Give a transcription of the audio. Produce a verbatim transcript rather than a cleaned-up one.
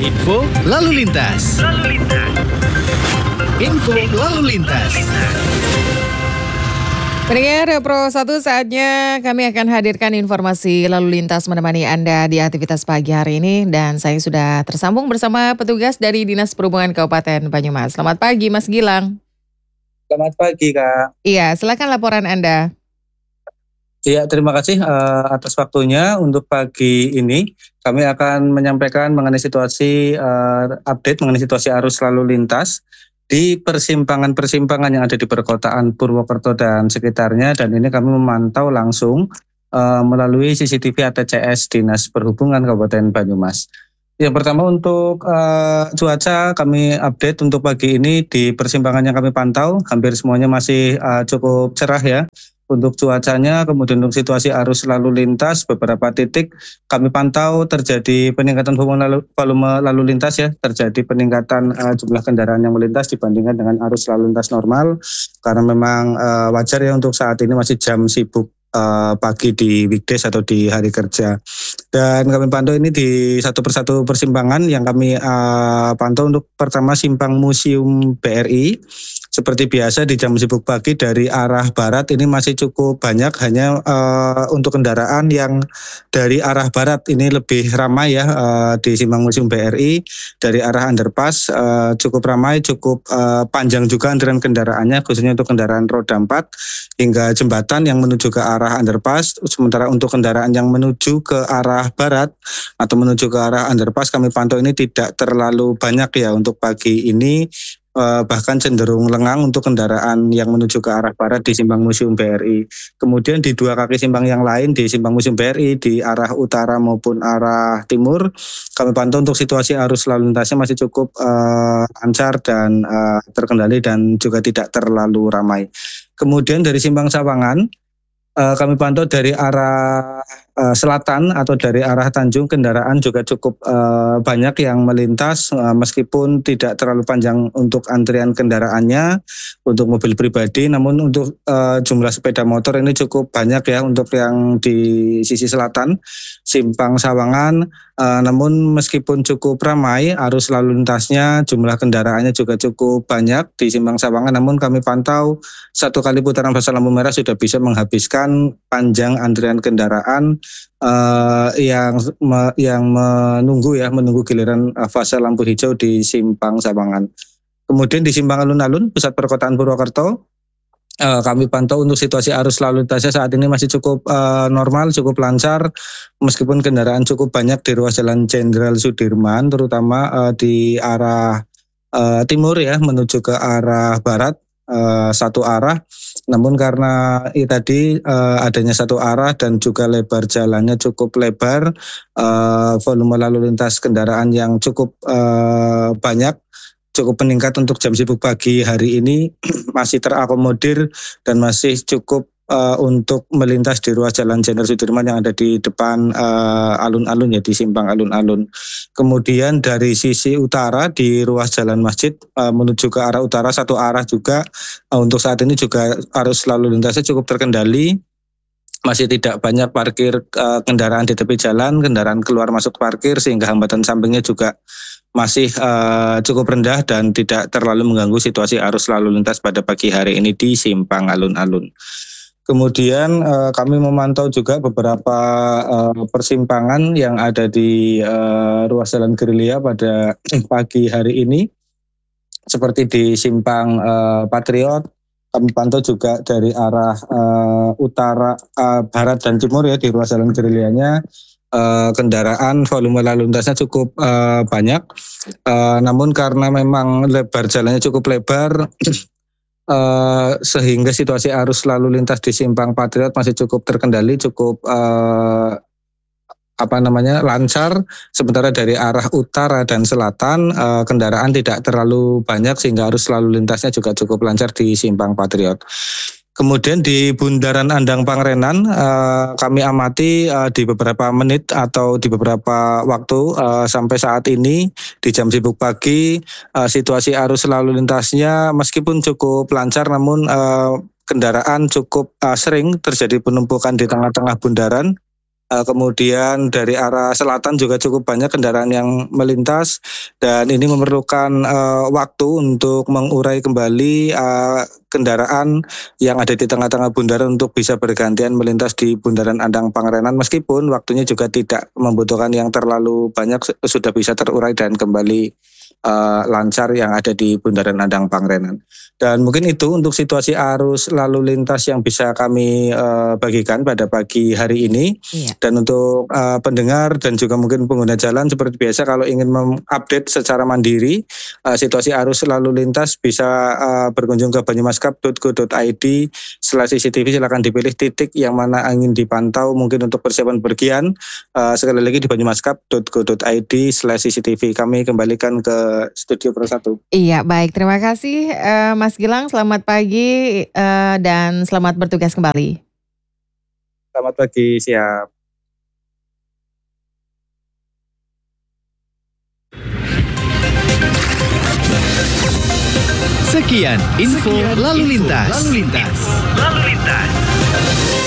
Info lalu lintas. Lalu lintas. Info lalu lintas. Pendengar Pro satu, saatnya kami akan hadirkan informasi lalu lintas menemani Anda di aktivitas pagi hari ini. Dan saya sudah tersambung bersama petugas dari Dinas Perhubungan Kabupaten Banyumas. Selamat pagi Mas Gilang. Selamat pagi Kak. Iya, silakan laporan Anda. Ya, terima kasih uh, atas waktunya. Untuk pagi ini kami akan menyampaikan mengenai situasi uh, update mengenai situasi arus lalu lintas di persimpangan-persimpangan yang ada di perkotaan Purwokerto dan sekitarnya, dan ini kami memantau langsung uh, melalui C C T V A T C S Dinas Perhubungan Kabupaten Banyumas. Yang pertama untuk uh, cuaca kami update untuk pagi ini di persimpangan yang kami pantau hampir semuanya masih uh, cukup cerah ya. Untuk cuacanya, kemudian untuk situasi arus lalu lintas, beberapa titik kami pantau terjadi peningkatan volume lalu, volume lalu lintas ya, terjadi peningkatan uh, jumlah kendaraan yang melintas dibandingkan dengan arus lalu lintas normal, karena memang uh, wajar ya untuk saat ini masih jam sibuk uh, pagi di weekdays atau di hari kerja. Dan kami pantau ini di satu persatu persimpangan yang kami uh, pantau. Untuk pertama simpang Museum B R I. Seperti biasa di jam sibuk pagi dari arah barat ini masih cukup banyak, hanya uh, untuk kendaraan yang dari arah barat ini lebih ramai ya, uh, di simpang Museum B R I. Dari arah underpass uh, cukup ramai, cukup uh, panjang juga antrian kendaraannya, khususnya untuk kendaraan roda empat hingga jembatan yang menuju ke arah underpass. Sementara untuk kendaraan yang menuju ke arah barat atau menuju ke arah underpass kami pantau ini tidak terlalu banyak ya untuk pagi ini. Uh, bahkan cenderung lengang untuk kendaraan yang menuju ke arah barat di simpang Museum B R I. Kemudian di dua kaki simpang yang lain di simpang Museum B R I di arah utara maupun arah timur kami pantau untuk situasi arus lalu lintasnya masih cukup uh, lancar dan uh, terkendali dan juga tidak terlalu ramai. Kemudian dari simpang Sawangan uh, kami pantau dari arah uh, selatan atau dari arah Tanjung kendaraan juga cukup uh, banyak yang melintas uh, meskipun tidak terlalu panjang untuk antrian kendaraannya untuk mobil pribadi, namun untuk uh, jumlah sepeda motor ini cukup banyak ya untuk yang di sisi selatan simpang Sawangan. Uh, namun meskipun cukup ramai arus lalu lintasnya, jumlah kendaraannya juga cukup banyak di simpang Sawangan, namun kami pantau satu kali putaran fase lampu merah sudah bisa menghabiskan panjang antrian kendaraan uh, yang me, yang menunggu ya menunggu giliran uh, fase lampu hijau di simpang Sawangan. Kemudian di simpang alun-alun pusat perkotaan Purwokerto Uh, kami pantau untuk situasi arus lalu lintasnya saat ini masih cukup uh, normal, cukup lancar meskipun kendaraan cukup banyak di ruas Jalan Jenderal Sudirman, terutama uh, di arah uh, timur ya menuju ke arah barat uh, satu arah. Namun karena ini tadi uh, adanya satu arah dan juga lebar jalannya cukup lebar, uh, volume lalu lintas kendaraan yang cukup uh, banyak, cukup meningkat untuk jam sibuk pagi hari ini masih terakomodir dan masih cukup uh, untuk melintas di ruas Jalan Jenderal Sudirman yang ada di depan uh, alun-alun ya, di simpang alun-alun. Kemudian dari sisi utara di ruas Jalan Masjid uh, menuju ke arah utara satu arah juga uh, untuk saat ini juga arus lalu lintasnya cukup terkendali. Masih tidak banyak parkir uh, kendaraan di tepi jalan, kendaraan keluar masuk parkir sehingga hambatan sampingnya juga masih uh, cukup rendah dan tidak terlalu mengganggu situasi arus lalu lintas pada pagi hari ini di simpang alun-alun. Kemudian uh, kami memantau juga beberapa uh, persimpangan yang ada di uh, ruas Jalan Gerilya pada pagi hari ini, seperti di simpang uh, Patriot. Kami pantau juga dari arah uh, utara, uh, barat dan timur ya di ruas Jalan Gerilyanya uh, kendaraan volume lalu lintasnya cukup uh, banyak. Uh, namun karena memang lebar jalannya cukup lebar, uh, sehingga situasi arus lalu lintas di simpang Patriot masih cukup terkendali, cukup uh, apa namanya lancar. Sementara dari arah utara dan selatan uh, kendaraan tidak terlalu banyak sehingga arus lalu lintasnya juga cukup lancar di simpang Patriot. Kemudian di Bundaran Andang Pangrenan uh, kami amati uh, di beberapa menit atau di beberapa waktu uh, sampai saat ini di jam sibuk pagi uh, situasi arus lalu lintasnya meskipun cukup lancar, namun uh, kendaraan cukup uh, sering terjadi penumpukan di tengah-tengah bundaran. Uh, kemudian dari arah selatan juga cukup banyak kendaraan yang melintas dan ini memerlukan uh, waktu untuk mengurai kembali uh, kendaraan yang ada di tengah-tengah bundaran untuk bisa bergantian melintas di Bundaran Andang Pangerenan, meskipun waktunya juga tidak membutuhkan yang terlalu banyak, sudah bisa terurai dan kembali uh, lancar yang ada di Bundaran Andang Pangerenan. Dan mungkin itu untuk situasi arus lalu lintas yang bisa kami uh, bagikan pada pagi hari ini. Iya. Dan untuk uh, pendengar dan juga mungkin pengguna jalan seperti biasa, kalau ingin mengupdate secara mandiri uh, situasi arus lalu lintas bisa uh, berkunjung ke banyumaskap dot go dot i d slash C C T V. Silakan dipilih titik yang mana ingin dipantau mungkin untuk persiapan berpergian. Uh, sekali lagi di banyumaskap dot go dot i d slash C C T V. Kami kembalikan ke studio Pro satu. Iya, baik. Terima kasih uh, Mas Gilang. Selamat pagi uh, dan selamat bertugas kembali. Selamat pagi, siap. Sekian info lalu lintas. Lalu lintas. Lalu lintas.